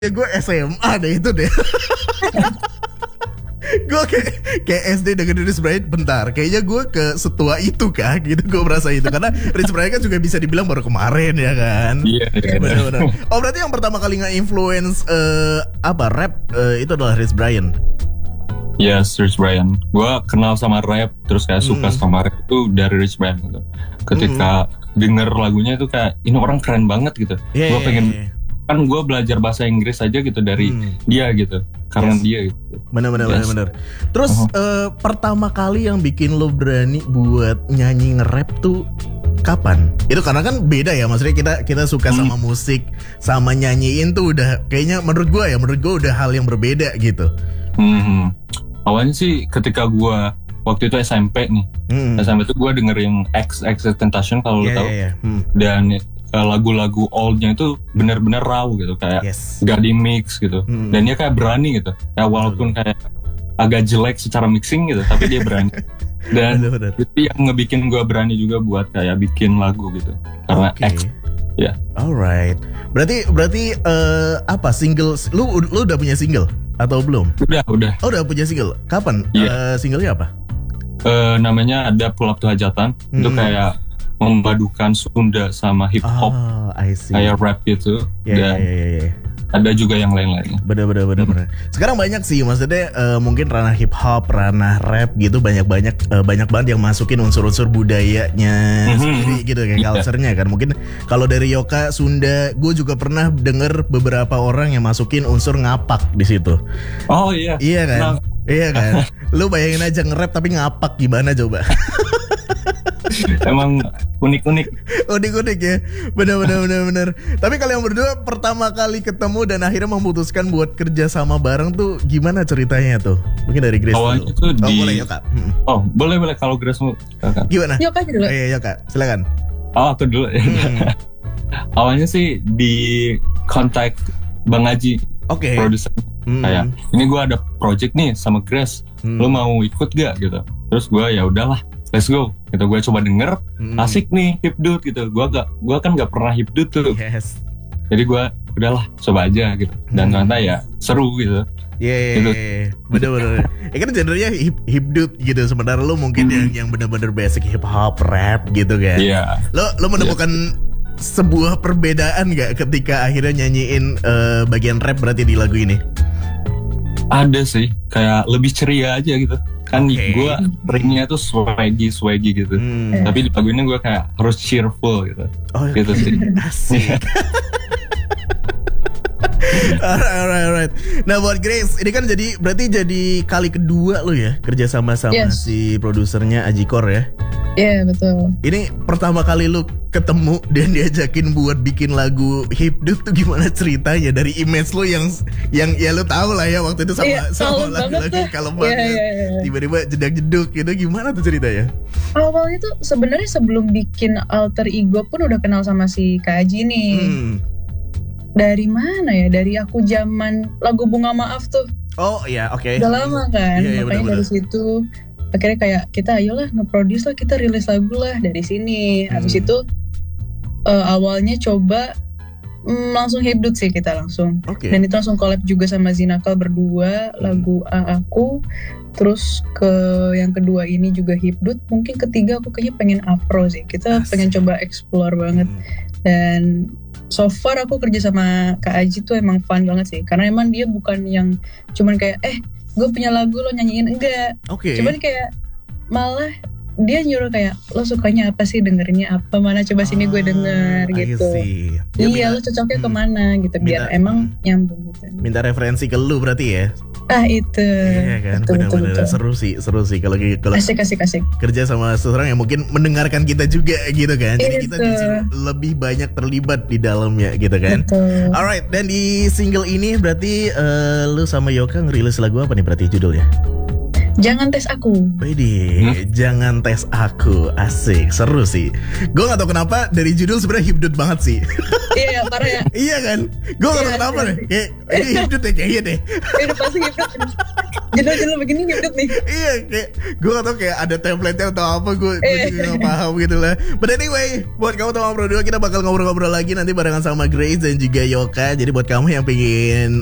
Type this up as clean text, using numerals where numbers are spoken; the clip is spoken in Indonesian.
Ya gue SMA deh itu deh. Gue kayak SD dengan Rich Brian bentar. Kayaknya gue ke setua itu kah gitu, gue merasa itu. Karena Rich Brian kan juga bisa dibilang baru kemarin ya kan. Iya, Benar-benar. Oh berarti yang pertama kali nge-influence rap itu adalah Rich Brian. Yes, Rich Brian. Gue kenal sama rap, terus kayak suka sama rap itu dari Rich Brian gitu. Ketika denger lagunya itu kayak, ini orang keren banget gitu. Gue pengen, kan gue belajar bahasa Inggris aja gitu dari dia gitu. Karena dia gitu. Bener. Terus pertama kali yang bikin lo berani buat nyanyi nge-rap tuh kapan? Itu karena kan beda ya, maksudnya kita suka sama musik, sama nyanyiin tuh udah kayaknya menurut gue udah hal yang berbeda gitu. Awalnya sih ketika gue waktu itu SMP nih, SMP itu gue dengerin XXXTentacion kalau lo tahu, dan lagu-lagu oldnya itu benar-benar raw gitu, kayak gak di mix gitu, dan dia kayak berani gitu, ya walaupun kayak agak jelek secara mixing gitu, tapi dia berani. Dan itu yang ngebikin gue berani juga buat kayak bikin lagu gitu, karena X. Ya. Alright. Berarti apa single? Lu udah punya single atau belum? Udah. Oh, udah punya single. Kapan? Singlenya apa? Namanya ada Pull Up to Hajatan. Itu kayak memadukan Sunda sama hip hop, kayak rap gitu. Dan ada juga yang lain-lainnya. Bener. Sekarang banyak sih, maksudnya mungkin ranah hip hop, ranah rap gitu banyak banget yang masukin unsur-unsur budayanya sendiri gitu kayak culture-nya kan. Mungkin kalau dari Yoka Sunda, gue juga pernah denger beberapa orang yang masukin unsur ngapak di situ. Oh iya. Iya kan? Iya kan? Lu bayangin aja nge-rap tapi ngapak gimana coba? Emang unik-unik ya. Benar. Tapi kalian berdua pertama kali ketemu dan akhirnya memutuskan buat kerja sama bareng tuh gimana ceritanya tuh? Mungkin dari Grace awalnya dulu. Tuh boleh Yoka. Boleh kalau Grace mau. Gimana? Yoka dulu. Iya Yoka, silakan. Aku dulu. Awalnya sih di kontak Bang Aji, produser. Kayak ini gue ada project nih sama Grace, lo mau ikut gak gitu? Terus gue ya udahlah, let's go. Gitu, gue coba denger, asik nih hipdut gitu. Gue kan gak pernah hipdut tuh. Jadi gue udahlah coba aja gitu. Dan ternyata ya seru gitu. Bener. Kan genrenya hipdut gitu. Sementara lo mungkin yang bener-bener basic hip hop, rap gitu kan. Lo menemukan sebuah perbedaan gak ketika akhirnya nyanyiin bagian rap berarti di lagu ini? Ada sih, kayak lebih ceria aja gitu. Kan gue ringnya tuh swaggy gitu. Tapi di lagu ini gue kayak harus cheerful gitu. Gitu sih. Asik. Alright. Nah buat Grace, ini kan berarti jadi kali kedua lo ya kerja sama si produsernya Ajikor ya? Iya betul. Ini pertama kali lu ketemu dan diajakin buat bikin lagu hipdut tuh gimana ceritanya? Dari image lu yang ya lu tahu lah ya waktu itu sama lagu-lagu kalem banget. Tiba-tiba jedak-jeduk gitu, gimana tuh ceritanya? Awalnya tuh sebenarnya sebelum bikin alter ego pun udah kenal sama si Kak Aji nih. Dari mana ya? Dari aku zaman lagu Bunga Maaf tuh. Oh iya, oke. Udah lama kan, makanya dari situ akhirnya kayak kita ayolah nge-produce lah, kita rilis lagu lah dari sini. Habis itu awalnya coba langsung hipdut sih kita langsung. Dan itu langsung collab juga sama Zinakal berdua, lagu Aku. Terus ke yang kedua ini juga hipdut. Mungkin ketiga aku kayaknya pengen afro sih. Kita pengen coba explore banget. Dan so far aku kerja sama Kak Aji tuh emang fun banget sih. Karena emang dia bukan yang cuman kayak gue punya lagu lo nyanyiin, enggak. Cuman kayak malah dia nyuruh kayak lo sukanya apa sih, dengerinnya apa, mana coba sini gue denger gitu. Iya, lo cocoknya kemana gitu biar emang nyambung gitu. Minta referensi ke lu berarti ya? Itu. Iya kan, benar-benar seru sih kalau asik. Kerja sama seseorang yang mungkin mendengarkan kita juga gitu kan. Jadi kita lebih banyak terlibat di dalamnya gitu kan. Alright, dan di single ini berarti lu sama Yoka ngerilis lagu apa nih berarti judulnya? Jangan tes aku. Widih, jangan tes aku. Asik, seru sih. Gue gak tau kenapa dari judul sebenarnya hibdut banget sih. Iya, parah ya. Iya kan? Gue gak tau kenapa deh. Kayak ini hibdut deh kayaknya deh. Udah pasti hibdut. Judul-judul begini hibdut nih. Iya, kayak gue gak tau kayak ada template-nya atau apa. Gue juga gak paham gitu lah. But anyway, buat kamu teman Pro 2, kita bakal ngobrol-ngobrol lagi nanti barengan sama Grace dan juga Yoka. Jadi buat kamu yang pengen